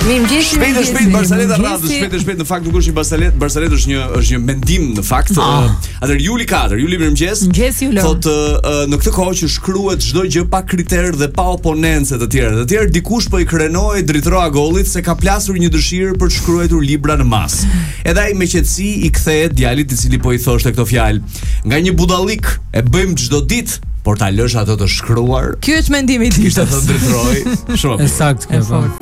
Shpejt Barsaleta radhës, shpejt në fakt nuk është një Barsalet është një mendim në fakt. Atëherë Juli 4, Juli mirëmëngjes. Thotë në këtë kohë që shkruhet çdo gjë pa kriter dhe pa oponencë të tjerë. Të tjerë dikush po i krenoi dritroa gollit se ka plasur një dëshirë për të shkruar libra në mas. Edhe ai me qetësi i kthehet djalit i cili po i thoshte këto fjalë. Nga një budallik e bëjmë çdo ditë, por ta lësh ato të shkruar. Ky është mendimi i tij. Kishte thënë dritroi. Shumë. Saktë,